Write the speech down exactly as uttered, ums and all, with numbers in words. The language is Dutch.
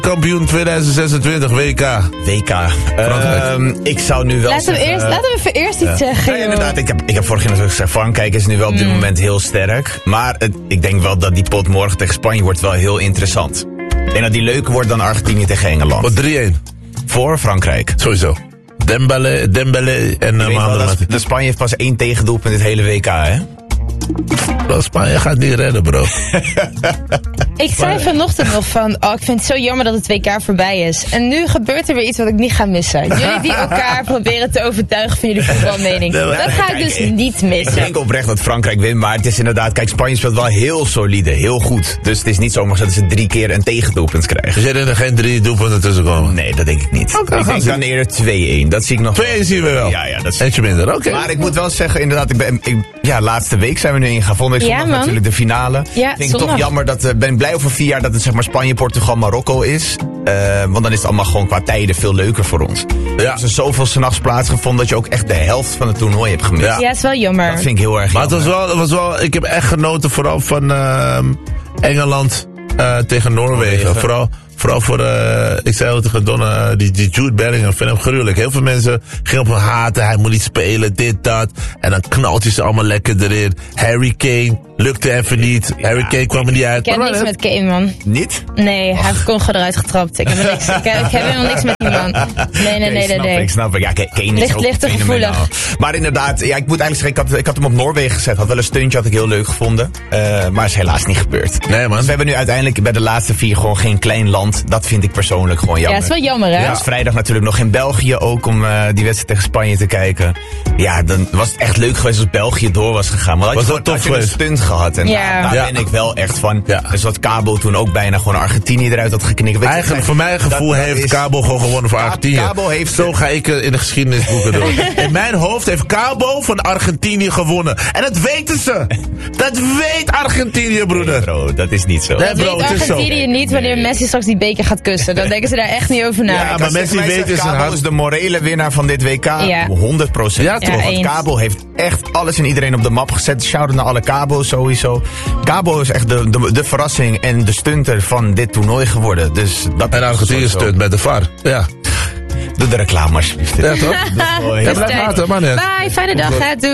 Kampioen tweeduizend zesentwintig W K. W K. Uh, ik zou nu wel laten zeggen... We eerst, laten we even eerst iets ja. zeggen, ja, inderdaad, ik heb, ik heb vorig jaar natuurlijk gezegd... Frankrijk is nu wel op dit mm. moment heel sterk. Maar het, ik denk wel dat die pot morgen tegen Spanje wordt wel heel interessant. Ik denk dat die leuker wordt dan Argentinië tegen Engeland. Wat drie-een? Voor Frankrijk. Sowieso. Dembele, Dembele en uh, Mohamed. De Spanje heeft pas één tegendoelpunt in dit hele W K, hè? Bro, Spanje gaat niet redden, bro. Ik zei vanochtend nog van, oh, ik vind het zo jammer dat het W K voorbij is. En nu gebeurt er weer iets wat ik niet ga missen. Jullie die elkaar proberen te overtuigen van jullie voetbalmening. Nee, dat ga ik dus niet missen. Ik denk oprecht dat Frankrijk wint, maar het is inderdaad... Kijk, Spanje speelt wel heel solide, heel goed. Dus het is niet zomaar dat ze drie keer een tegendoelpunt krijgen. Dus jij denkt er geen drie doelpunten tussen komen? Nee, dat denk ik niet. Okay, ik denk dan eerder twee-een. Dat zie ik nog. twee-een zien we wel. Ja, ja, dat is... Eentje minder, oké. Okay. Maar ik moet wel zeggen, inderdaad, ik ben, ik, ja, laatste week zijn we nu ingegaan. Volgende week zondag ja, natuurlijk de finale. Ja, ik vind het toch jammer dat, uh, ben blij over vier jaar dat het zeg maar Spanje, Portugal, Marokko is. Uh, want dan is het allemaal gewoon qua tijden veel leuker voor ons. Ja. Er is zoveel 's nachts plaatsgevonden dat je ook echt de helft van het toernooi hebt gemist. Ja, ja, is wel jammer. Dat vind ik heel erg maar jammer. Maar het was wel, het was wel, ik heb echt genoten vooral van uh, Engeland uh, tegen Noorwegen. Noorwegen. Vooral... Vooral voor, uh, ik zei al tegen Donna, die, die Jude Bellingham, vind hem gruwelijk. Heel veel mensen gingen op hem haten, hij moet niet spelen, dit, dat. En dan knalt hij ze allemaal lekker erin. Harry Kane, lukte even niet. Ja, Harry Kane kwam er niet uit. Ik heb niks met Kane, man. Niet? Nee, hij heeft Congo eruit getrapt. Ik heb, niks, ik, heb, ik heb helemaal niks met die man. Nee, nee, nee, nee. nee. Ik snap ik. Ja, Kane is Licht, ook licht te gevoelig. Maar inderdaad, ja, ik moet eigenlijk zeggen, ik had, ik had hem op Noorwegen gezet. Had wel een stuntje, had ik heel leuk gevonden. Uh, maar is helaas niet gebeurd. Nee, man. Dus we hebben nu uiteindelijk bij de laatste vier gewoon geen klein land. Dat vind ik persoonlijk gewoon jammer. Ja, is wel jammer, hè? Ja, was vrijdag natuurlijk nog in België ook om uh, die wedstrijd tegen Spanje te kijken. Ja, dan was het echt leuk geweest als België door was gegaan. Maar was had dat tof je een stunt gehad. En ja. daar, daar ja. ben ik wel echt van. Ja. Dus wat Cabo toen ook bijna gewoon Argentinië eruit had geknikt. Weet Eigenlijk, je, voor mijn gevoel dat, heeft dat Cabo gewoon gewonnen voor Argentinië. Cabo heeft... Zo ga ik in de geschiedenisboeken doen. In mijn hoofd heeft Cabo van Argentinië gewonnen. En dat weten ze. Dat weet Argentinië, broeder. Nee, bro, dat is niet zo. Dat nee, bro, weet Argentinië niet wanneer nee. Messi straks die beker gaat kussen. Dan denken ze daar echt niet over na. Ja, maar Messi weet is Cabo hard... is de morele winnaar van dit W K. Ja. honderd procent. Ja, toch? Ja, Want Cabo heeft echt alles en iedereen op de map gezet. Shout-out naar alle Cabo's sowieso. Cabo is echt de, de, de verrassing en de stunter van dit toernooi geworden. Dus dat en Argentinië stunt met de V A R. Ja. Doe de reclame alsjeblieft. Ja, toch? Ja, blijf later, man. Bye, fijne dag, hè. Doei.